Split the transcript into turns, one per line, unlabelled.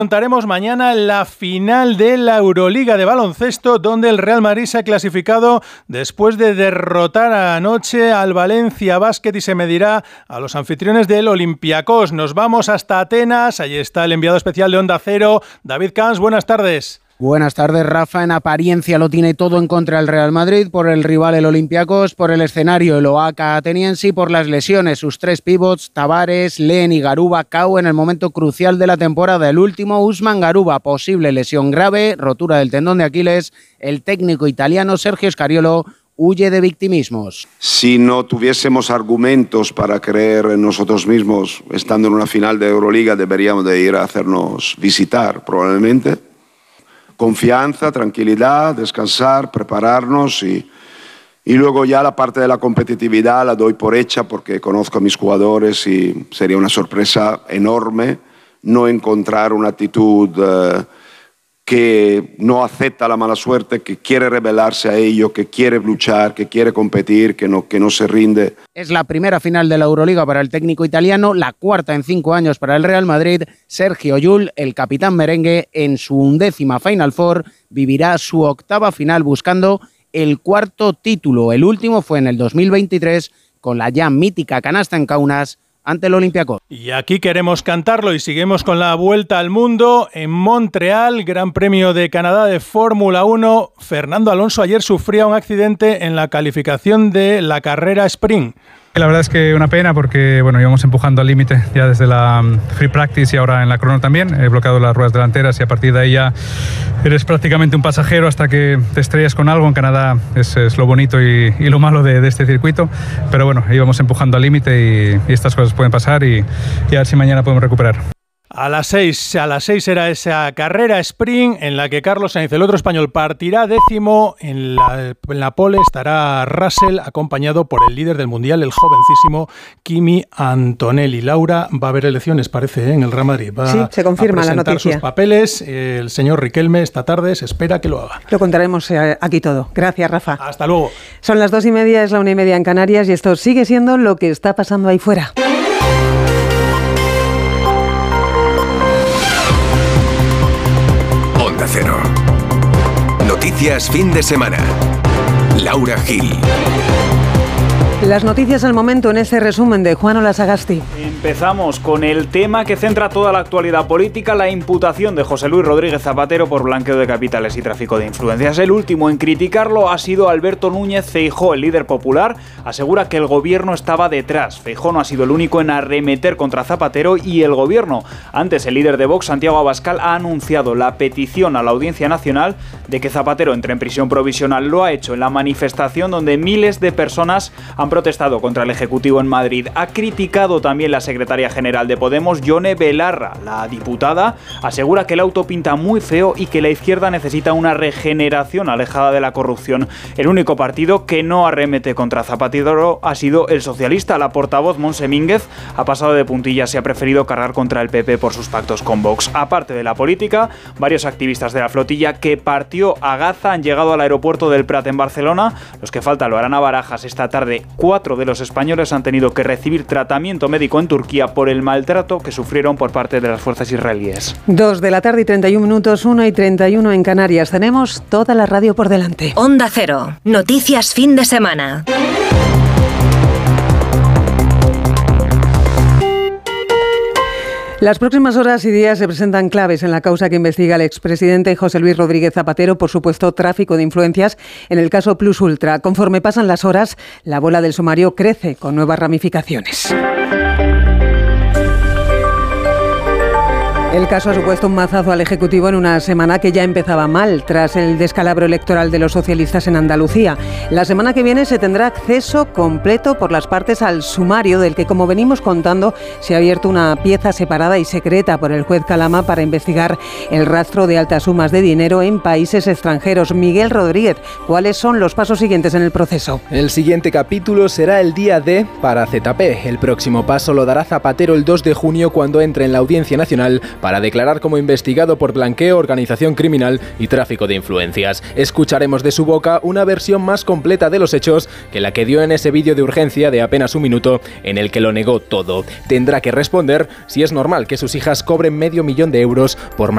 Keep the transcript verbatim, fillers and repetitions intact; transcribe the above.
Contaremos mañana la final de la Euroliga de baloncesto, donde el Real Madrid se ha clasificado después de derrotar anoche al Valencia Basket y se medirá a los anfitriones del Olympiacos. Nos vamos hasta Atenas, allí está el enviado especial de Onda Cero, David Camps. Buenas tardes.
Buenas tardes, Rafa. En apariencia lo tiene todo en contra del Real Madrid, por el rival el Olympiacos, por el escenario el O A C A ateniense y por las lesiones. Sus tres pivots, Tavares, Len y Garuba, cao en el momento crucial de la temporada. El último, Usman Garuba, posible lesión grave, rotura del tendón de Aquiles. El técnico italiano Sergio Scariolo huye de victimismos.
Si no tuviésemos argumentos para creer en nosotros mismos, estando en una final de Euroliga, deberíamos de ir a hacernos visitar, probablemente. Confianza, tranquilidad, descansar, prepararnos y, y luego ya la parte de la competitividad la doy por hecha porque conozco a mis jugadores y sería una sorpresa enorme no encontrar una actitud uh, que no acepta la mala suerte, que quiere rebelarse a ello, que quiere luchar, que quiere competir, que no, que no se rinde.
Es la primera final de la Euroliga para el técnico italiano, la cuarta en cinco años para el Real Madrid. Sergio Llull, el capitán merengue, en su undécima Final Four, vivirá su octava final buscando el cuarto título. El último fue en el dos mil veintitrés con la ya mítica canasta en Kaunas ante el Olympiacos.
Y aquí queremos cantarlo y seguimos con la vuelta al mundo en Montreal, Gran Premio de Canadá de Fórmula uno. Fernando Alonso ayer sufría un accidente en la calificación de la carrera sprint.
La verdad es que una pena porque bueno, íbamos empujando al límite ya desde la free practice y ahora en la crono también. He bloqueado las ruedas delanteras y a partir de ahí ya eres prácticamente un pasajero hasta que te estrellas con algo. En Canadá es, es lo bonito y, y lo malo de, de este circuito. Pero bueno, íbamos empujando al límite y, y estas cosas pueden pasar y, y a ver si mañana podemos recuperar.
A las seis, a las seis era esa carrera sprint en la que Carlos Sainz, el otro español, partirá décimo. En la, en la pole estará Russell, acompañado por el líder del mundial, el jovencísimo Kimi Antonelli. Laura, va a haber elecciones, parece, ¿eh? En el Real Madrid. Va
sí, se confirma
a presentar
la noticia.
Sus papeles. El señor Riquelme esta tarde se espera que lo haga.
Lo contaremos aquí todo. Gracias, Rafa.
Hasta luego.
Son las dos y media, es la una y media en Canarias y esto sigue siendo lo que está pasando ahí fuera.
Cero. Noticias fin de semana. Laura Gil.
Las noticias al momento en este resumen de Juan Olasagasti.
Empezamos con el tema que centra toda la actualidad política, la imputación de José Luis Rodríguez Zapatero por blanqueo de capitales y tráfico de influencias. El último en criticarlo ha sido Alberto Núñez Feijóo, el líder popular, asegura que el gobierno estaba detrás. Feijóo no ha sido el único en arremeter contra Zapatero y el gobierno. Antes, el líder de Vox, Santiago Abascal, ha anunciado la petición a la Audiencia Nacional de que Zapatero entre en prisión provisional. Lo ha hecho en la manifestación donde miles de personas han protestado contra el Ejecutivo en Madrid. Ha criticado también la secretaria general de Podemos, Yone Belarra. La diputada asegura que el auto pinta muy feo y que la izquierda necesita una regeneración alejada de la corrupción. El único partido que no arremete contra Zapatero ha sido el socialista. La portavoz Montse Mínguez ha pasado de puntillas y ha preferido cargar contra el P P por sus pactos con Vox. Aparte de la política, varios activistas de la flotilla que partió a Gaza han llegado al aeropuerto del Prat en Barcelona. Los que faltan lo harán a Barajas esta tarde. Cuatro de los españoles han tenido que recibir tratamiento médico en Turquía por el maltrato que sufrieron por parte de las fuerzas israelíes.
Dos de la tarde y treinta y un minutos, una y treinta y uno en Canarias. Tenemos toda la radio por delante.
Onda Cero. Noticias fin de semana.
Las próximas horas y días se presentan claves en la causa que investiga el expresidente José Luis Rodríguez Zapatero por supuesto tráfico de influencias en el caso Plus Ultra. Conforme pasan las horas, la bola del sumario crece con nuevas ramificaciones. El caso ha supuesto un mazazo al Ejecutivo en una semana que ya empezaba mal, tras el descalabro electoral de los socialistas en Andalucía. La semana que viene se tendrá acceso completo por las partes al sumario, del que, como venimos contando, se ha abierto una pieza separada y secreta por el juez Calama para investigar el rastro de altas sumas de dinero en países extranjeros. Miguel Rodríguez, ¿cuáles son los pasos siguientes en el proceso?
El siguiente capítulo será el día D para Z P. El próximo paso lo dará Zapatero el dos de junio cuando entre en la Audiencia Nacional para declarar como investigado por blanqueo, organización criminal y tráfico de influencias. Escucharemos de su boca una versión más completa de los hechos que la que dio en ese vídeo de urgencia de apenas un minuto en el que lo negó todo. Tendrá que responder si es normal que sus hijas cobren medio millón de euros por